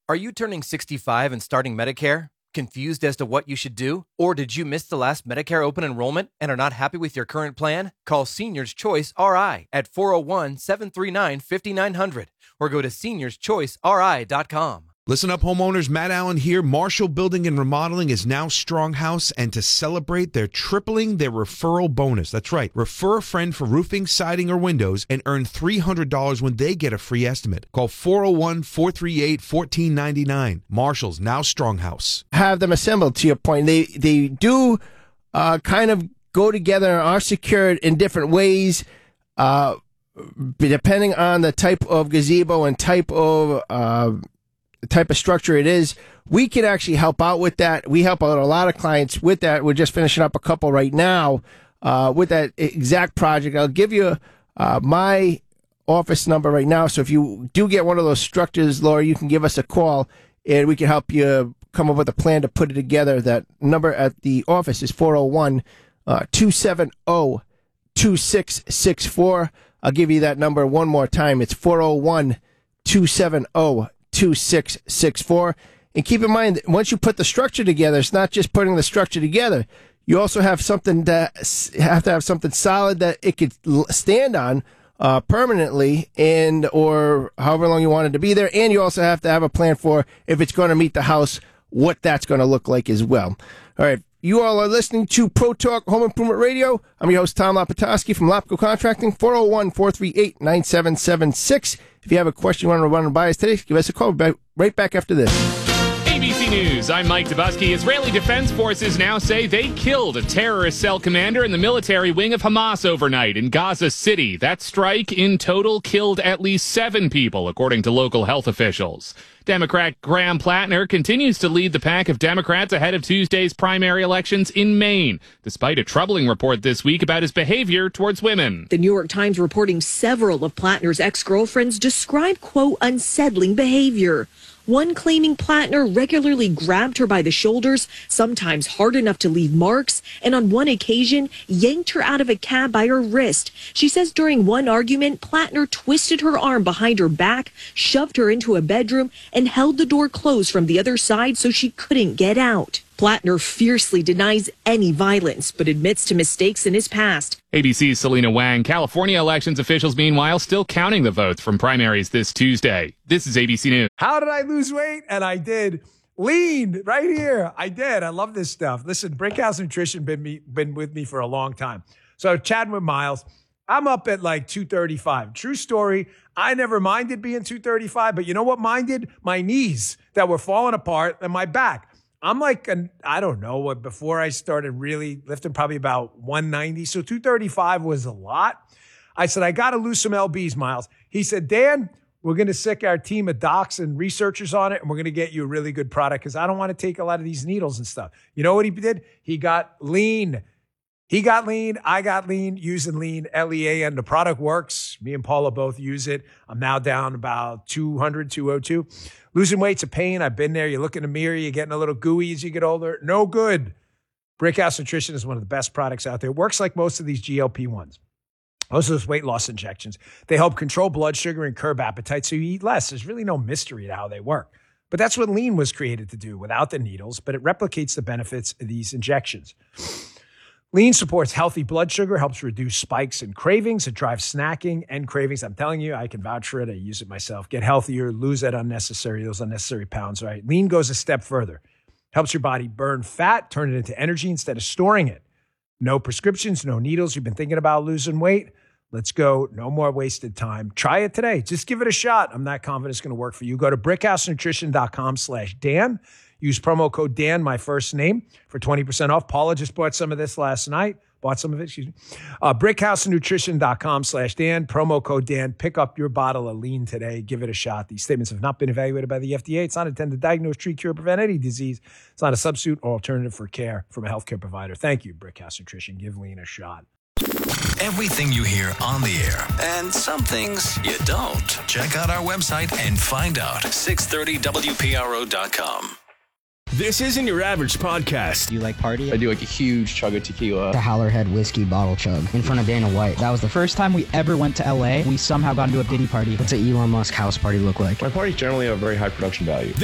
Are you turning 65 and starting Medicare? Confused as to what you should do? Or did you miss the last Medicare open enrollment and are not happy with your current plan? Call Seniors Choice RI at 401-739-5900 or go to seniorschoiceri.com. Listen up, homeowners. Matt Allen here. Marshall Building and Remodeling is now Stronghouse, and to celebrate, they're tripling their referral bonus. That's right. Refer a friend for roofing, siding, or windows and earn $300 when they get a free estimate. Call 401-438-1499. Marshall's now Stronghouse. Have them assembled, to your point. They do kind of go together and are secured in different ways, depending on the type of gazebo and type of structure it is. We can actually help out with that. We help out a lot of clients with that. We're just finishing up a couple right now with that exact project. I'll give you my office number right now. So if you do get one of those structures, Laura, you can give us a call and we can help you come up with a plan to put it together. That number at the office is 401-270-2664. I'll give you that number one more time. It's 401-270-2664. And keep in mind that once you put the structure together, it's not just putting the structure together. You also have something have to have something solid that it could stand on permanently, and or however long you want it to be there. And you also have to have a plan for if it's going to meet the house, what that's going to look like as well. All right. You all are listening to Pro Talk Home Improvement Radio. I'm your host, Tom Lapatowski from Lapco Contracting, 401-438-9776. If you have a question you want to run by us today, give us a call right back after this. ABC News, I'm Mike Dubusky. Israeli Defense Forces now say they killed a terrorist cell commander in the military wing of Hamas overnight in Gaza City. That strike in total killed at least 7 people, according to local health officials. Democrat Graham Plattner continues to lead the pack of Democrats ahead of Tuesday's primary elections in Maine, despite a troubling report this week about his behavior towards women. The New York Times reporting several of Plattner's ex-girlfriends describe, quote, unsettling behavior. One claiming Plattner regularly grabbed her by the shoulders, sometimes hard enough to leave marks, and on one occasion, yanked her out of a cab by her wrist. She says during one argument, Plattner twisted her arm behind her back, shoved her into a bedroom, and held the door closed from the other side so she couldn't get out. Plattner fiercely denies any violence, but admits to mistakes in his past. ABC's Selena Wang. California elections officials, meanwhile, still counting the votes from primaries this Tuesday. This is ABC News. How did I lose weight? And I did. Lean right here. I did. I love this stuff. Listen, Brickhouse Nutrition been with me for a long time. So chatting with Miles, I'm up at like 235. True story. I never minded being 235, but you know what minded? My knees that were falling apart and my back. I'm like, I don't know, before I started really lifting, probably about 190. So 235 was a lot. I said, I got to lose some LBs, Miles. He said, Dan, we're going to sick our team of docs and researchers on it, and we're going to get you a really good product because I don't want to take a lot of these needles and stuff. You know what he did? He got lean. He got lean. I got lean using lean, LEAN. The product works. Me and Paula both use it. I'm now down about 200, 202. Losing weight's a pain. I've been there. You look in the mirror, you're getting a little gooey as you get older. No good. Brickhouse Nutrition is one of the best products out there. It works like most of these GLP-1s. Most of those weight loss injections. They help control blood sugar and curb appetite so you eat less. There's really no mystery to how they work. But that's what lean was created to do without the needles, but it replicates the benefits of these injections. Lean supports healthy blood sugar, helps reduce spikes and cravings. It drives snacking and cravings. I'm telling you, I can vouch for it. I use it myself. Get healthier, lose those unnecessary pounds, right? Lean goes a step further. Helps your body burn fat, turn it into energy instead of storing it. No prescriptions, no needles. You've been thinking about losing weight? Let's go. No more wasted time. Try it today. Just give it a shot. I'm not confident it's going to work for you. Go to brickhousenutrition.com/Dan. Use promo code Dan, my first name, for 20% off. Paula just bought some of this last night. Brickhousenutrition.com/Dan. Promo code Dan. Pick up your bottle of lean today. Give it a shot. These statements have not been evaluated by the FDA. It's not intended to diagnose, treat, cure, prevent any disease. It's not a substitute or alternative for care from a healthcare provider. Thank you, Brickhouse Nutrition. Give lean a shot. Everything you hear on the air and some things you don't. Check out our website and find out. 630WPRO.com. This isn't your average podcast. Do you like party? I do like a huge chug of tequila. The Howlerhead whiskey bottle chug in front of Dana White. That was the first time we ever went to LA. We somehow got into a Diddy party. What's an Elon Musk house party look like? My parties generally have a very high production value.